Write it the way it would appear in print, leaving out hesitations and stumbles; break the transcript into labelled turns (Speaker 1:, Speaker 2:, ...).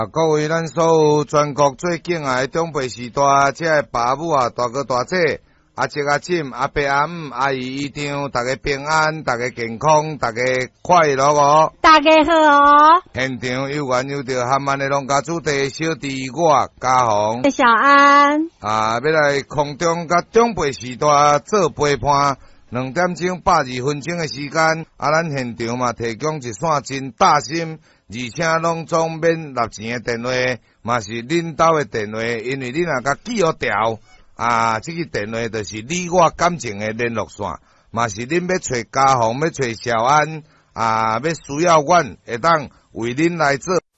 Speaker 1: 各位咱所有全国最敬爱的长辈时代，这个爸母啊、大哥大姐、阿叔阿婶、阿伯阿姆、阿姨姨丈，大家平安，大家健康，大家快乐哦！
Speaker 2: 大家好哦！
Speaker 1: 现场有缘有着含万的农家主地小弟我嘉宏、
Speaker 2: 小安
Speaker 1: 要来空中甲长辈时代做陪伴。2点钟82分钟的时间，咱现场嘛提供一线真大心，而且拢总免纳钱的电话，嘛是恁兜的电话，因为你若甲记好条，这个电话就是你我感情的联络线，嘛是恁要找嘉宏，要找小安，要需要阮，会当为恁来做。